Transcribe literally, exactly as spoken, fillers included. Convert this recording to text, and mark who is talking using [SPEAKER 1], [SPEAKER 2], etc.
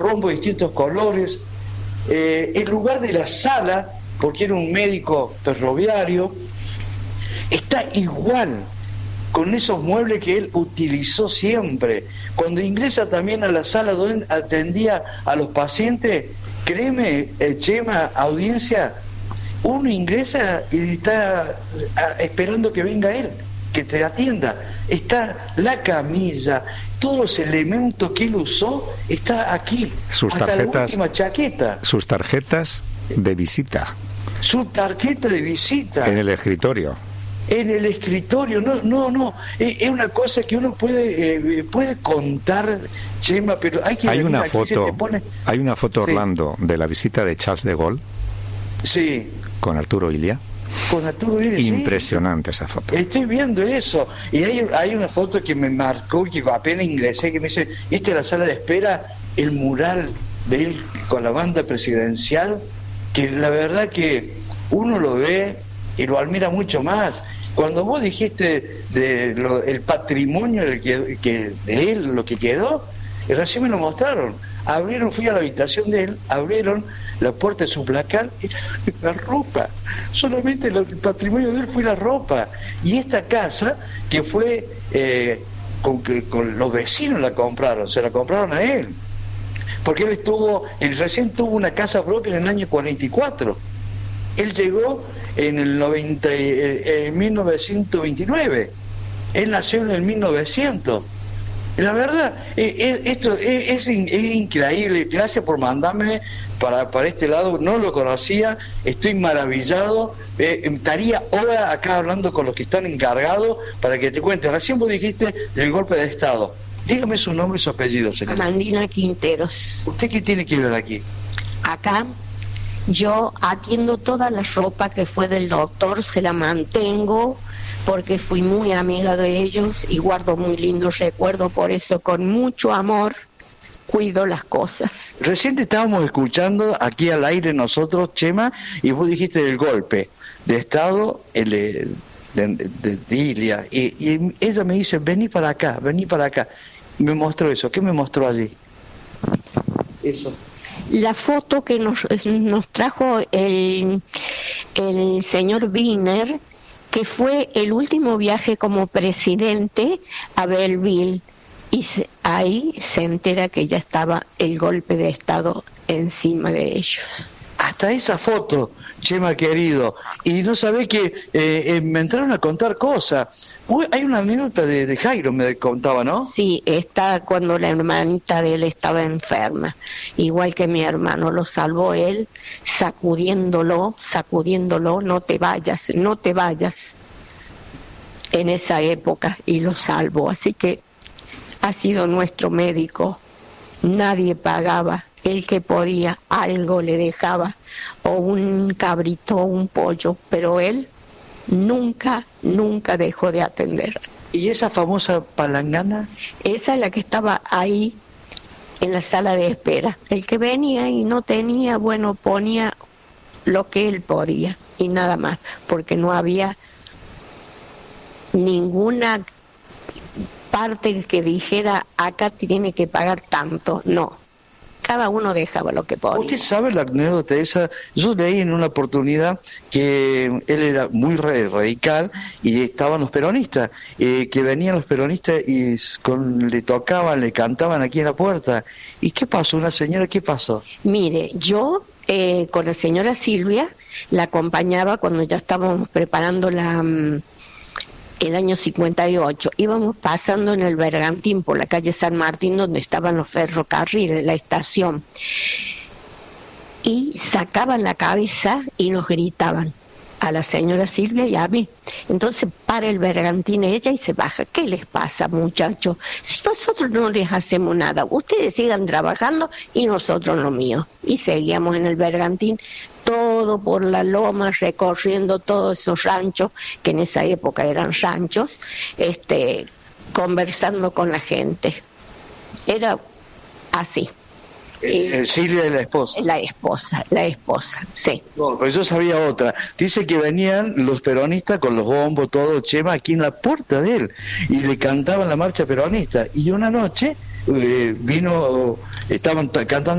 [SPEAKER 1] bombos de distintos colores, eh, el lugar de la sala, porque era un médico ferroviario, está igual, con esos muebles que él utilizó siempre. Cuando ingresa también a la sala donde atendía a los pacientes, créeme, eh, Chema, audiencia, uno ingresa y está a, esperando que venga él, que te atienda. Está la camilla, todos los elementos que él usó, está aquí.
[SPEAKER 2] Sus
[SPEAKER 1] hasta
[SPEAKER 2] tarjetas,
[SPEAKER 1] la última chaqueta.
[SPEAKER 2] Sus tarjetas de visita.
[SPEAKER 1] Su tarjeta de visita.
[SPEAKER 2] En el escritorio.
[SPEAKER 1] En el escritorio, no, no, no, es, es una cosa que uno puede eh, puede contar, Chema, pero hay que...
[SPEAKER 2] Hay una foto,
[SPEAKER 1] pone...
[SPEAKER 2] hay una foto,
[SPEAKER 1] sí.
[SPEAKER 2] Orlando, de la visita de Charles de Gaulle.
[SPEAKER 1] Sí.
[SPEAKER 2] Con Arturo Illia.
[SPEAKER 1] Con Arturo Illia,
[SPEAKER 2] impresionante,
[SPEAKER 1] sí.
[SPEAKER 2] Esa foto.
[SPEAKER 1] Estoy viendo eso, y hay, hay una foto que me marcó, que apenas ingresé, que me dice, esta es la sala de espera, el mural de él con la banda presidencial, que la verdad que uno lo ve y lo admira mucho más. Cuando vos dijiste de lo, el patrimonio del que, que de él, lo que quedó, recién me lo mostraron. Abrieron, fui a la habitación de él, abrieron la puerta de su placar, era la ropa. Solamente el patrimonio de él fue la ropa. Y esta casa, que fue, eh, con, que, con los vecinos la compraron, se la compraron a él. Porque él estuvo, él recién tuvo una casa propia en el año cuarenta y cuatro. Él llegó en el noventa, eh, en mil novecientos veintinueve. Él nació en el mil novecientos. La verdad, eh, eh, esto es, es, es increíble. Gracias por mandarme para, para este lado. No lo conocía, estoy maravillado. Eh, estaría ahora acá hablando con los que están encargados para que te cuente. Recién vos dijiste del golpe de Estado. Dígame su nombre y su apellido, señora.
[SPEAKER 3] Amandina Quinteros.
[SPEAKER 1] ¿Usted qué tiene que ver aquí?
[SPEAKER 3] Acá yo atiendo toda la ropa que fue del doctor, se la mantengo porque fui muy amiga de ellos y guardo muy lindos recuerdos, por eso con mucho amor cuido las cosas.
[SPEAKER 1] Recién te estábamos escuchando aquí al aire nosotros, Chema, y vos dijiste del golpe de Estado el, de, de, de Illia, y, y ella me dice, vení para acá, vení para acá. Me mostró eso. ¿Qué me mostró allí? Eso.
[SPEAKER 3] La foto que nos, nos trajo el, el señor Wiener, que fue el último viaje como presidente a Belleville, y se, ahí se entera que ya estaba el golpe de Estado encima de ellos.
[SPEAKER 1] Hasta esa foto, Chema querido. Y no sabés que eh, eh, me entraron a contar cosas. Uy, hay una anécdota de, de Jairo, me contaba, ¿no?
[SPEAKER 3] Sí, está cuando la hermanita de él estaba enferma. Igual que mi hermano, lo salvó él, sacudiéndolo, sacudiéndolo, no te vayas, no te vayas. En esa época, y lo salvó. Así que ha sido nuestro médico. Nadie pagaba. El que podía, algo le dejaba, o un cabrito, o un pollo, pero él nunca, nunca dejó de atender.
[SPEAKER 1] ¿Y esa famosa palangana?
[SPEAKER 3] Esa es la que estaba ahí, en la sala de espera. El que venía y no tenía, bueno, ponía lo que él podía, y nada más, porque no había ninguna parte que dijera, acá tiene que pagar tanto, no. Cada uno dejaba lo que podía.
[SPEAKER 1] ¿Usted sabe la anécdota esa? Yo leí en una oportunidad que él era muy radical y estaban los peronistas, eh, que venían los peronistas y con, le tocaban, le cantaban aquí en la puerta. ¿Y qué pasó? ¿Una señora qué pasó?
[SPEAKER 3] Mire, yo eh, con la señora Silvia la acompañaba cuando ya estábamos preparando la... Um, el año cincuenta y ocho, íbamos pasando en el Bergantín por la calle San Martín, donde estaban los ferrocarriles, la estación, y sacaban la cabeza y nos gritaban a la señora Silvia y a mí. Entonces para el Bergantín ella y se baja. ¿Qué les pasa, muchachos? Si nosotros no les hacemos nada, ustedes sigan trabajando y nosotros lo mío. Y seguíamos en el Bergantín, todo por la loma, recorriendo todos esos ranchos, que en esa época eran ranchos, este, conversando con la gente. Era así.
[SPEAKER 1] Eh, Silvia es la esposa.
[SPEAKER 3] La esposa, la esposa, sí.
[SPEAKER 1] No, pero yo sabía otra. Dice que venían los peronistas con los bombos, todo, Chema, aquí en la puerta de él, y le cantaban la marcha peronista. Y una noche eh, vino, estaban cantando